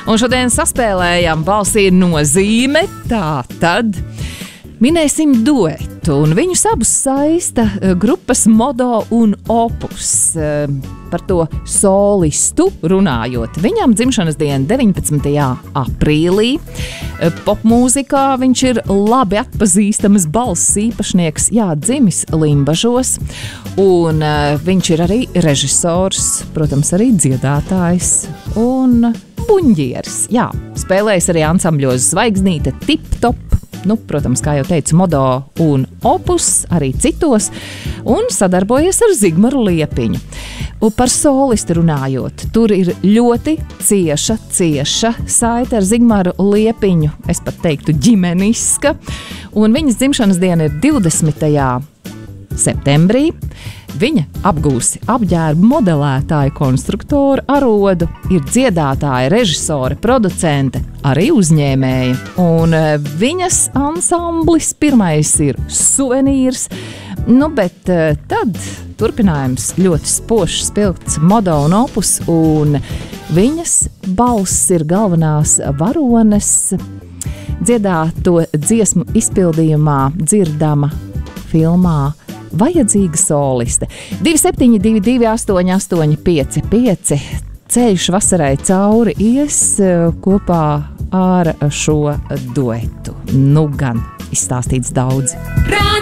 Un šodien saspēlējam balsī ir nozīme, tā tad minēsim duetu, un viņus abus saista grupas Modo un Opus. Par to solistu runājot. Viņam dzimšanas diena 19. aprīlī. Popmūzikā viņš ir labi atpazīstamas balss īpašnieks, dzimis Limbažos, un viņš ir arī režisors, protams, arī dziedātājs un buņģieris. Spēlējis arī ansambļos Zvaigznīte, Tip Top, protams, kā jau teicu, Modo un Opus, arī citos, un sadarbojies ar Zigmaru Liepiņu. Un par solistu runājot, tur ir ļoti cieša saite ar Zigmaru Liepiņu, es pat teiktu ģimeniska, un viņas dzimšanas diena ir 20. septembrī. Viņa apgūsi apģērbu modelētāju konstruktoru arodu, ir dziedātāja, režisore, producente, arī uzņēmēja. Un viņas ansamblis pirmais ir Suvenīrs, bet tad turpinājums ļoti spožs, spilgts Modo un Opus, un viņas balss ir galvenās varones dziedāto dziesmu izpildījumā dzirdama filmā Vajadzīga soliste. 2722 885, ceļš vasarai cauri ies kopā ar šo duetu. Gan izstāstīts daudz.